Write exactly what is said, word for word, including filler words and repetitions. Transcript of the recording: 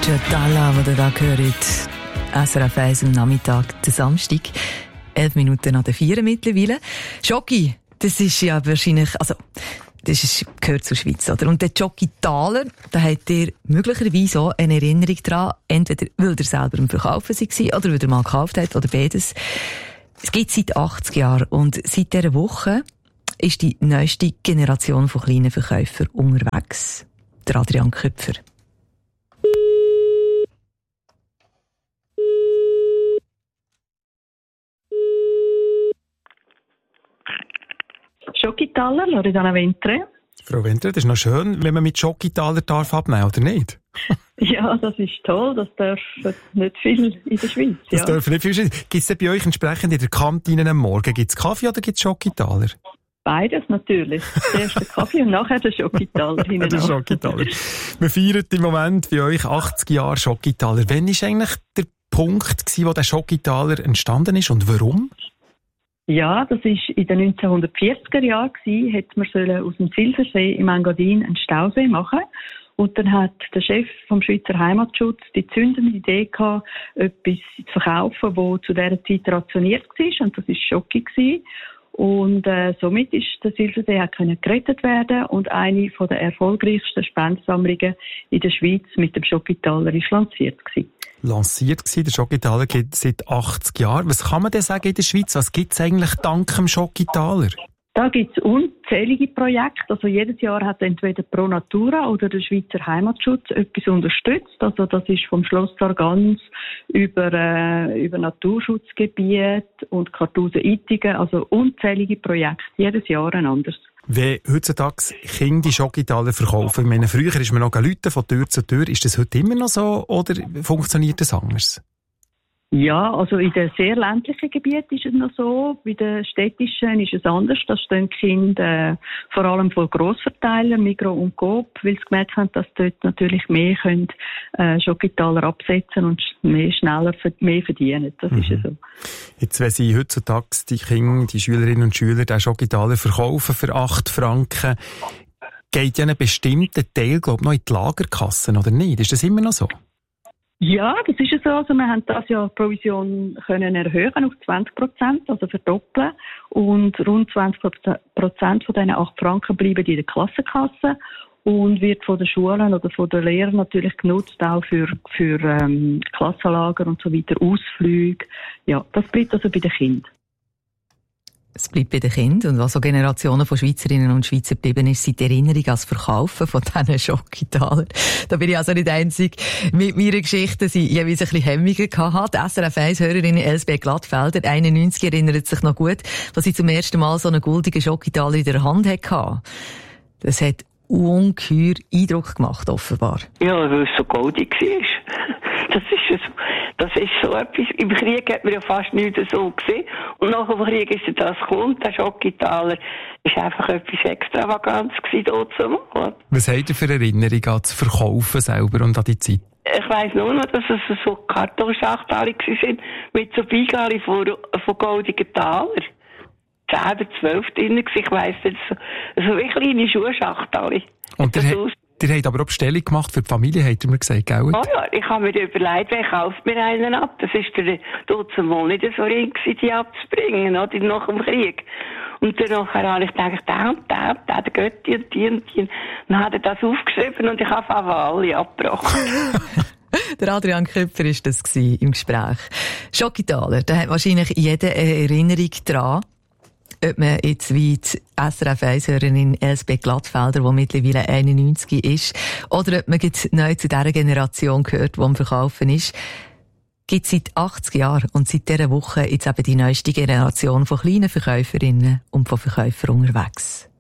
Giorgio Dalla, die ihr da hört. S R F eins am Nachmittag, der Samstag. Elf Minuten nach der vier mittlerweile. Jockey, das ist ja wahrscheinlich, also, das ist, gehört zur Schweiz, oder? Und der Jockey Thaler, da hat ihr möglicherweise auch eine Erinnerung daran, entweder weil ihr selber im Verkaufen war oder weil ihr mal gekauft habt, oder beides. Es gibt seit achtzig Jahren und seit dieser Woche ist die neueste Generation von kleinen Verkäufern unterwegs. Der Adrian Köpfer. Jockey Thaler, Loredana Ventre. Frau Ventre, das ist noch schön, wenn man mit Jockey Thaler darf abnehmen, oder nicht? Ja, das ist toll. Das dürfen nicht viel in der Schweiz. Das ja. dürfen nicht viel. Gibt es bei euch entsprechend in der Kantine am Morgen? Gibt es Kaffee oder gibt es Jockey Thaler? Beides natürlich. Zuerst der Kaffee und nachher der Jockey Thaler. Der Jockey Thaler. Wir feiern im Moment bei euch achtzig Jahre Jockey Thaler. Wann war eigentlich der Punkt, wo der Jockey Thaler entstanden ist und warum? Ja, das war in den neunzehnhundertvierziger Jahren. Hätte man sollen aus dem Zilversee im Engadin einen Stausee machen. Und dann hat der Chef vom Schweizer Heimatschutz die zündende Idee gehabt, etwas zu verkaufen, das zu dieser Zeit rationiert war. Und das war Jockey. Und äh, somit ist der Silversee auch können gerettet werden und eine von der erfolgreichsten Spendensammlungen in der Schweiz mit dem Jockey Thaler ist lanciert gewesen. Lanciert gewesen, der Jockey Thaler geht seit achtzig Jahren. Was kann man denn sagen in der Schweiz? Was gibt es eigentlich dank dem Jockey Thaler? Da gibt es unzählige Projekte. Also jedes Jahr hat entweder Pro Natura oder der Schweizer Heimatschutz etwas unterstützt. Also das ist vom Schloss Sargans über, äh, über Naturschutzgebiet und Kartusen-Ittigen. Also unzählige Projekte. Jedes Jahr ein anderes. Wenn heutzutage Kinder die Jockey Thaler verkaufen, ich meine, früher ist man noch Leute von Tür zu Tür. Ist das heute immer noch so oder funktioniert das anders? Ja, also in den sehr ländlichen Gebieten ist es noch so. Bei den städtischen ist es anders. Da stehen die Kinder äh, vor allem von Grossverteilern, Migros und Coop, weil sie gemerkt haben, dass dort natürlich mehr können, äh, Jockey Thaler absetzen und mehr schneller mehr verdienen. Das mhm. ist ja so. Jetzt, wenn Sie heutzutage die Kinder, die Schülerinnen und Schüler, den Jockey Thaler verkaufen für acht Franken, geht ja einen bestimmten Teil, glaube ich, noch in die Lagerkassen, oder nicht? Ist das immer noch so? Ja, das ist ja so. Also wir haben das Jahr die Provision können erhöhen auf zwanzig Prozent, also verdoppeln. Und rund zwanzig Prozent von diesen acht Franken bleiben in der Klassenkasse und wird von den Schulen oder von den Lehrern natürlich genutzt, auch für, für ähm, Klassenlager und so weiter, Ausflüge. Ja, das bleibt also bei den Kindern. Es bleibt bei den Kindern. Und was so Generationen von Schweizerinnen und Schweizer geblieben ist, sind die Erinnerung an das Verkaufen von diesen Jockey Thaler. Da bin ich also nicht einzig mit meiner Geschichte, die jeweils ein bisschen Hemmungen hatte. Die S R F eins-Hörerin Elsbeth Glattfelder, einundneunzig, erinnert sich noch gut, dass sie zum ersten Mal so einen goldigen Jockey Thaler in der Hand hatte. Das hat ungeheuer Eindruck gemacht, offenbar. Ja, weil es so goldig war. Das ist so, das ist so etwas. Im Krieg hat man ja fast nichts so gesehen. Und nach dem Krieg ist das gekommen. Der Jockey Thaler ist einfach etwas Extravagantes gewesen, dazu. Was habt ihr für Erinnerungen an das Verkaufen selber und an die Zeit? Ich weiss nur noch, dass es so Kartonschachteln waren mit so Beigaben von, von goldigen Thaler. Zehn oder zwölf drin, ich weiss nicht, so, so wie kleine Schuhschachteln. Und der Ihr habt aber auch Bestellung gemacht für die Familie, habt ihr mir gesagt, gell? Oh ja, ich habe mir überlegt, wer kauft mir einen ab? Das war der Dutzendmal nicht so ring, die abzubringen, oder, nach dem Krieg. Und dann nachher habe ich gedacht, der und der und der, der Götti und die und die. Dann hat er das aufgeschrieben und ich habe einfach alle abgebrochen. Der Adrian Köpfer war das im Gespräch. Jockey Thaler, da hat wahrscheinlich jeder eine Erinnerung dran. Ob man jetzt wie die S R F eins-Hörerin Elsbeth Glattfelder, die mittlerweile einundneunzig ist, oder ob man jetzt neu zu dieser Generation gehört, die am Verkaufen ist, gibt es seit achtzig Jahren und seit dieser Woche jetzt eben die neueste Generation von kleinen Verkäuferinnen und von Verkäufern unterwegs.